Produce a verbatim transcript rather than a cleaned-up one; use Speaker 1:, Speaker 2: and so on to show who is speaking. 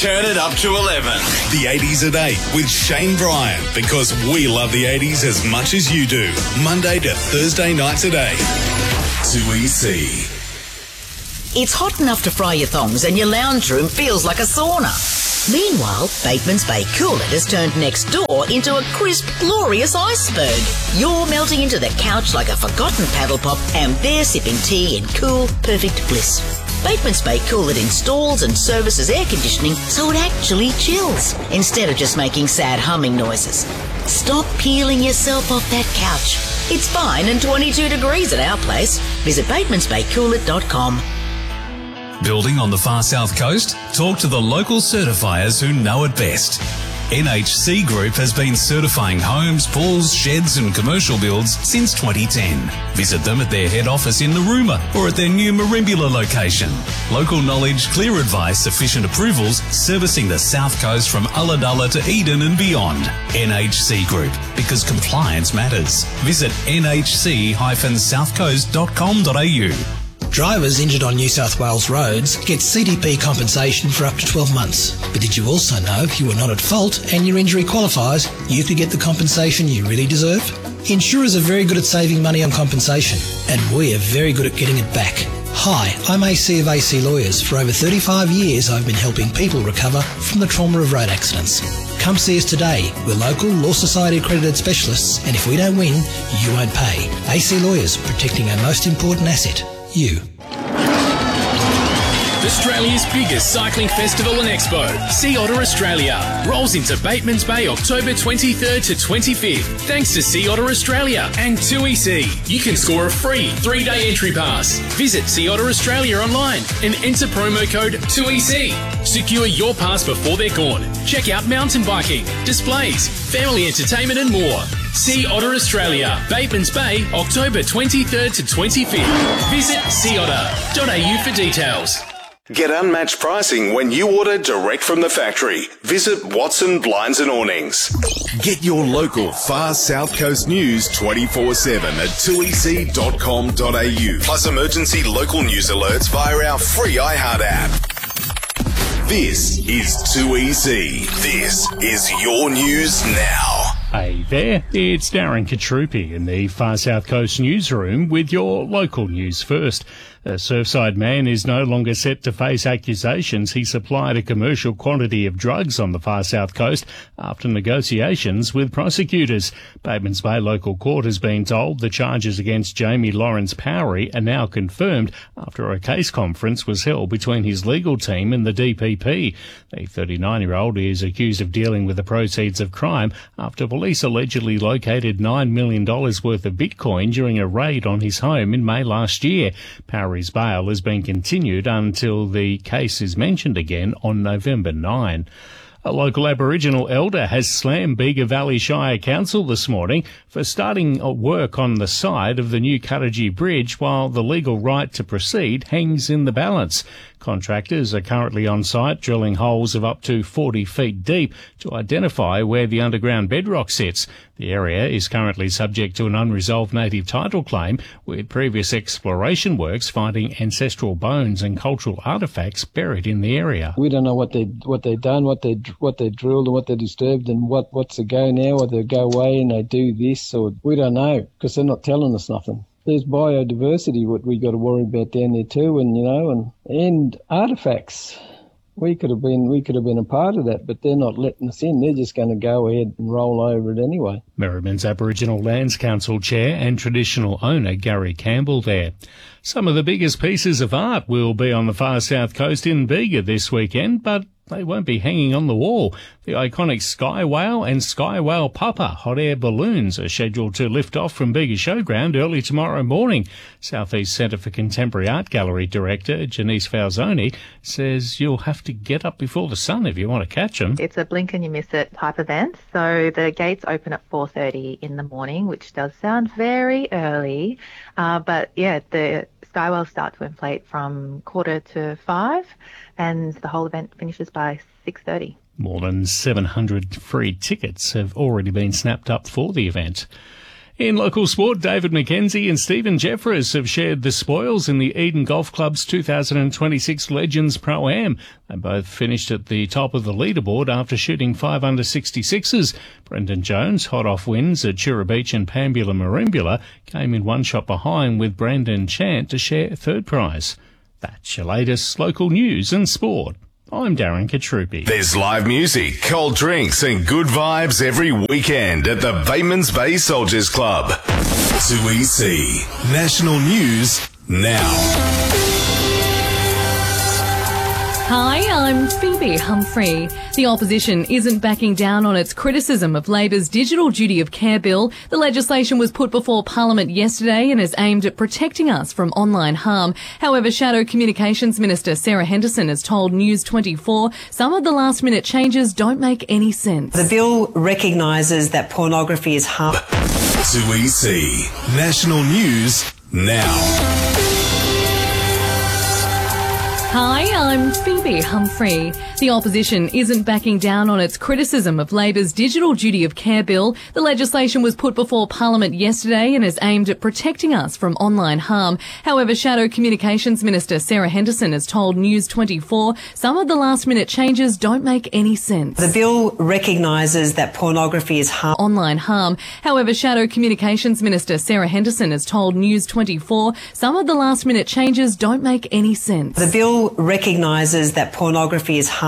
Speaker 1: Turn it up to eleven. The eighties at eight with Shane Bryant, because we love the eighties as much as you do. Monday to Thursday nights at eight. two E C.
Speaker 2: It's hot enough to fry your thongs and your lounge room feels like a sauna. Meanwhile, Bateman's Bay Cooler has turned next door into a crisp, glorious iceberg. You're melting into the couch like a forgotten paddle pop, and they're sipping tea in cool, perfect bliss. Bateman's Bay Cooler installs and services air conditioning so it actually chills, instead of just making sad humming noises. Stop peeling yourself off that couch. It's fine and twenty-two degrees at our place. Visit batemans bay cooler dot com.
Speaker 3: Building on the far south coast? Talk to the local certifiers who know it best. N H C Group has been certifying homes, pools, sheds and commercial builds since twenty ten. Visit them at their head office in Narooma or at their new Merimbula location. Local knowledge, clear advice, efficient approvals, servicing the south coast from Ulladulla to Eden and beyond. N H C Group, because compliance matters. Visit n h c dash south coast dot com dot a u.
Speaker 4: Drivers injured on New South Wales roads get C D P compensation for up to twelve months. But did you also know if you were not at fault and your injury qualifies, you could get the compensation you really deserve? Insurers are very good at saving money on compensation, and we are very good at getting it back. Hi, I'm A C of A C Lawyers. For over thirty-five years, I've been helping people recover from the trauma of road accidents. Come see us today. We're local, Law Society accredited specialists, and if we don't win, you won't pay. A C Lawyers, protecting our most important asset, you.
Speaker 5: Australia's biggest cycling festival and expo, Sea Otter Australia, rolls into Batemans Bay October twenty-third to twenty-fifth. Thanks to Sea Otter Australia and two E C. You can score a free three-day entry pass. Visit Sea Otter Australia online and enter promo code two E C. Secure your pass before they're gone. Check out mountain biking, displays, family entertainment and more. Sea Otter Australia, Batemans Bay, October twenty-third to twenty-fifth. Visit sea otter dot a u for details.
Speaker 1: Get unmatched pricing when you order direct from the factory. Visit Watson Blinds and Awnings. Get your local far south coast news twenty-four seven at two e c dot com dot a u. Plus emergency local news alerts via our free iHeart app. This is two E C. This is your news now.
Speaker 6: Hey there, it's Darren Katrupi in the Far South Coast newsroom with your local news first. A Surfside man is no longer set to face accusations he supplied a commercial quantity of drugs on the far south coast after negotiations with prosecutors. Batemans Bay local court has been told the charges against Jamie Lawrence Powery are now confirmed after a case conference was held between his legal team and the D P P. The thirty-nine-year-old is accused of dealing with the proceeds of crime after police allegedly located nine million dollars worth of Bitcoin during a raid on his home in May last year. Powery His bail has been continued until the case is mentioned again on November ninth. A local Aboriginal elder has slammed Bega Valley Shire Council this morning for starting work on the side of the new Cuttagee Bridge while the legal right to proceed hangs in the balance. Contractors are currently on site drilling holes of up to forty feet deep to identify where the underground bedrock sits. The area is currently subject to an unresolved native title claim, with previous exploration works finding ancestral bones and cultural artefacts buried in the area.
Speaker 7: We don't know what they what they've done, what they what they drilled, and what they disturbed, and what what's a go now, or they go away and they do this, or we don't know because they're not telling us nothing. There's biodiversity, what we got to worry about down there too, and you know, and and artefacts. We could have been we could have been a part of that, but they're not letting us in. They're just going to go ahead and roll over it anyway.
Speaker 6: Merriman's Aboriginal Lands Council Chair and traditional owner Gary Campbell there. Some of the biggest pieces of art will be on the far south coast in Bega this weekend, but they won't be hanging on the wall. The iconic Sky Whale and Sky Whale Papa hot air balloons are scheduled to lift off from Bega Showground early tomorrow morning. Southeast Centre for Contemporary Art Gallery Director Janice Falzoni says you'll have to get up before the sun if you want to catch them.
Speaker 8: It's a blink and you miss it type event. So the gates open at four thirty in the morning, which does sound very early. Uh, but yeah, the Sky Whales start to inflate from quarter to five, and the whole event finishes by six thirty. More
Speaker 6: than seven hundred free tickets have already been snapped up for the event. In local sport, David McKenzie and Stephen Jeffers have shared the spoils in the Eden Golf Club's two thousand twenty-six Legends Pro-Am. They both finished at the top of the leaderboard after shooting five under sixty-sixes. Brendan Jones, hot off wins at Chura Beach and Pambula Marimbula, came in one shot behind with Brandon Chant to share third prize. That's your latest local news and sport. I'm Darren Katrupi.
Speaker 1: There's live music, cold drinks and good vibes every weekend at the Batemans Bay Soldiers Club. two E C National News now.
Speaker 9: Hi, I'm Phoebe Humphrey. The opposition isn't backing down on its criticism of Labor's Digital Duty of Care bill. The legislation was put before Parliament yesterday and is aimed at protecting us from online harm. However, Shadow Communications Minister Sarah Henderson has told News twenty-four some of the last-minute changes don't make any sense.
Speaker 10: The bill recognises that pornography is harmful.
Speaker 1: two E C National News now.
Speaker 9: Hi, I'm Phoebe Humphrey. The opposition isn't backing down on its criticism of Labor's Digital Duty of Care bill. The legislation was put before Parliament yesterday and is aimed at protecting us from online harm. However, Shadow Communications Minister Sarah Henderson has told News twenty-four some of the last-minute changes don't make any sense.
Speaker 10: The bill recognises that pornography is harm-
Speaker 9: online harm. However, Shadow Communications Minister Sarah Henderson has told News twenty-four some of the last-minute changes don't make any sense.
Speaker 10: The bill recognises that pornography is harm-